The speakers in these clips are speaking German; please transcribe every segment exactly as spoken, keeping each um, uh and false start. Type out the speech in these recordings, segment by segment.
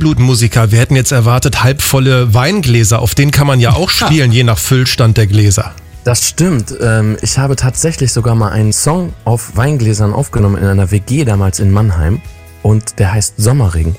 Vollblutmusiker. Wir hätten jetzt erwartet, halbvolle Weingläser. Auf denen kann man ja auch spielen, je nach Füllstand der Gläser. Das stimmt. Ähm, ich habe tatsächlich sogar mal einen Song auf Weingläsern aufgenommen in einer W G damals in Mannheim. Und der heißt Sommerregen.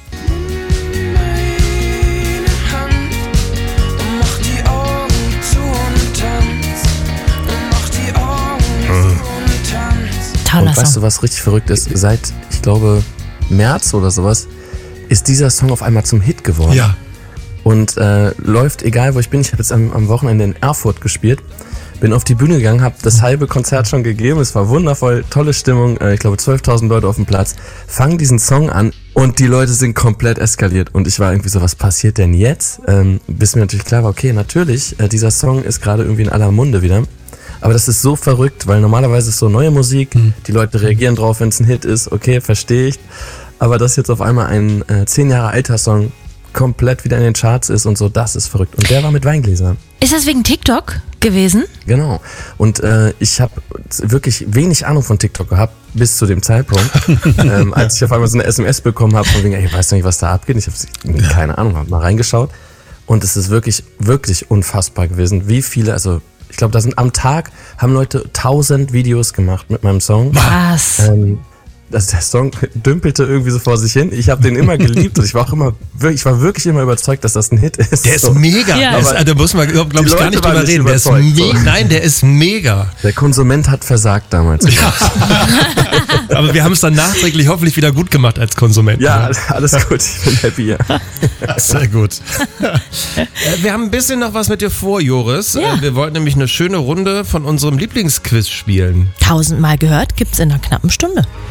Und weißt du, was richtig verrückt ist? Seit, ich glaube, März oder sowas, ist dieser Song auf einmal zum Hit geworden. Ja. Und äh, läuft, egal wo ich bin. Ich habe jetzt am, am Wochenende in Erfurt gespielt. Bin auf die Bühne gegangen, habe das halbe Konzert schon gegeben. Es war wundervoll, tolle Stimmung. Äh, ich glaube, zwölftausend Leute auf dem Platz. Fangen diesen Song an und die Leute sind komplett eskaliert. Und ich war irgendwie so, was passiert denn jetzt? Ähm, bis mir natürlich klar war, okay, natürlich, äh, dieser Song ist gerade irgendwie in aller Munde wieder. Aber das ist so verrückt, weil normalerweise ist so neue Musik, mhm. die Leute reagieren drauf, wenn es ein Hit ist, okay, verstehe ich. Aber dass jetzt auf einmal ein äh, zehn Jahre alter Song komplett wieder in den Charts ist und so, das ist verrückt. Und der war mit Weingläsern. Ist das wegen TikTok gewesen? Genau. Und äh, ich habe wirklich wenig Ahnung von TikTok gehabt, bis zu dem Zeitpunkt, ähm, als ich auf einmal so eine S M S bekommen habe, von wegen, ey, ich weiß nicht, was da abgeht. Ich habe keine Ahnung, habe mal reingeschaut. Und es ist wirklich, wirklich unfassbar gewesen, wie viele, also ich glaube, da sind am Tag, haben Leute tausend Videos gemacht mit meinem Song. Was? Ähm, das, der Song dümpelte irgendwie so vor sich hin. Ich habe den immer geliebt und ich war auch immer, ich war wirklich immer überzeugt, dass das ein Hit ist. Der ist so. mega. Ja. Der ist, da muss man, glaube ich, gar nicht drüber reden. Der ist me- so. Nein, der ist mega. Der Konsument hat versagt damals. Aber wir haben es dann nachträglich hoffentlich wieder gut gemacht als Konsument. Ja, alles gut. Ich bin happy. Ja. Sehr gut. Wir haben ein bisschen noch was mit dir vor, Joris. Ja. Wir wollten nämlich eine schöne Runde von unserem Lieblingsquiz spielen. Tausendmal gehört gibt's in einer knappen Stunde.